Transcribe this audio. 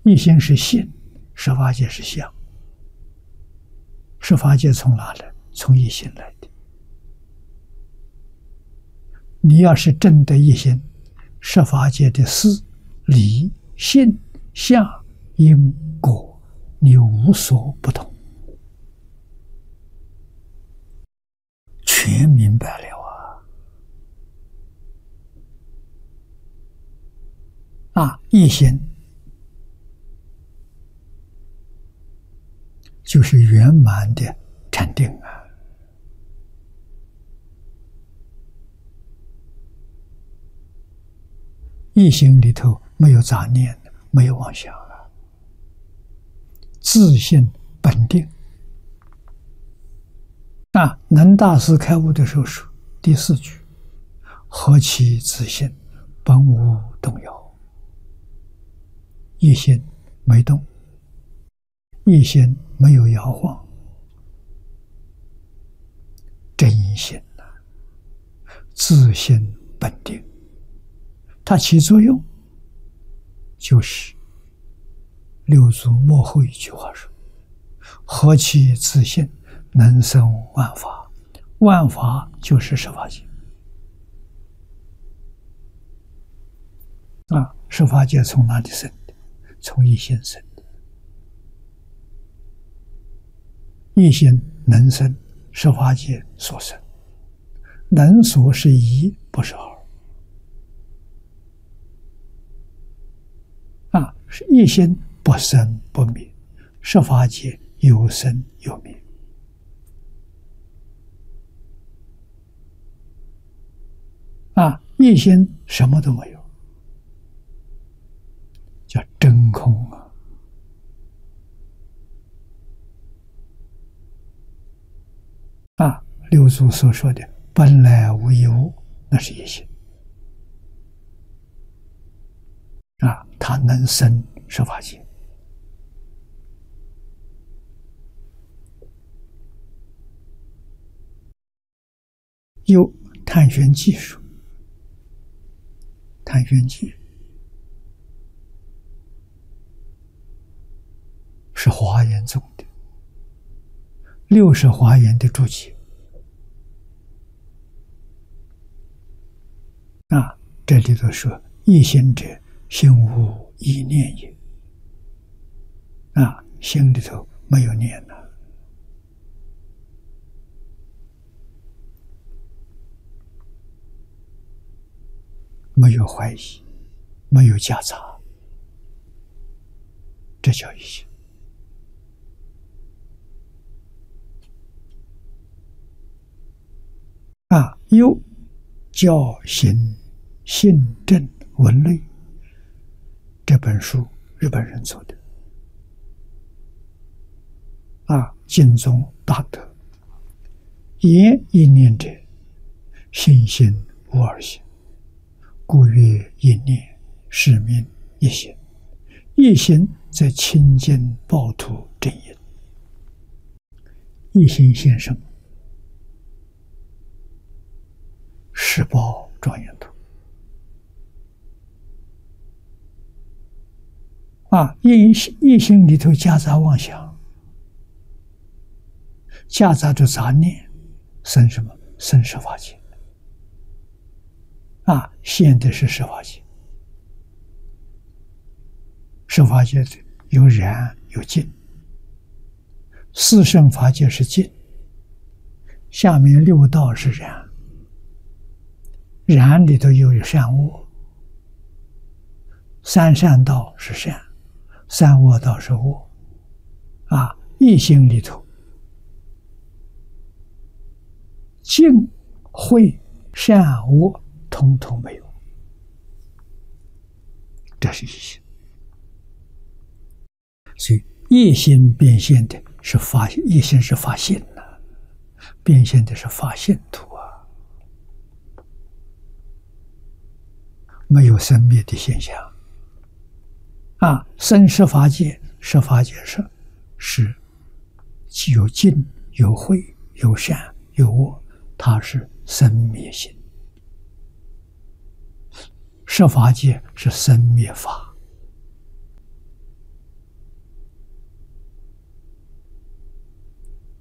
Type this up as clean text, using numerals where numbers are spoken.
一心是性，十法界是相。十法界从哪来？从一心来的。你要是真的一心，十法界的事、理、性、相、因、果，你无所不同，全明白了一心就是圆满的禅定一心里头没有杂念，没有妄想自性本定能大师开悟的时候说第四句：何其自性，本无动摇。一心没动，一心没有摇晃，真心自性本定。它起作用就是六祖末后一句话说：何其自性，能生万法。万法就是十法界十法界从哪里生的？从一心生的。一心能生，十法界所生。能所是一，不是二是一心不生不灭，十法界有生有灭一心什么都没有，叫真空六祖所说的本来无一物，那是一心它能生十法界。有探玄技术，探玄技是华严宗的60华严的注解这里头说一心者，心无一念也心里头没有念没有怀疑，没有夹杂，这叫一心又教行信正文类这本书日本人做的净宗大德言一念者，心心无二心，故曰一念，是名一心。一心在清净报土正因，一心现什么？十报庄严土一心里头夹杂妄想，夹杂着杂念，生什么？生十法界现的是十法界。十法界有染有净，四圣法界是净，下面六道是染，染里头又有善恶，三善道是善，三恶道是恶一心里头净慧善恶统统没有，这是一心。所以一心变现的是法，一心是法性变现的是法性土没有生灭的现象生十法界，十法界是有净有慧有善有恶，它是生灭性。十法界是生灭法